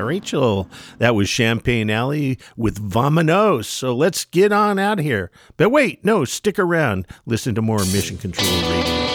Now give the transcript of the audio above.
Rachel. That was Champagne Alley with Vamonos. So let's get on out of here. But wait, no, stick around. Listen to more Mission Control Radio.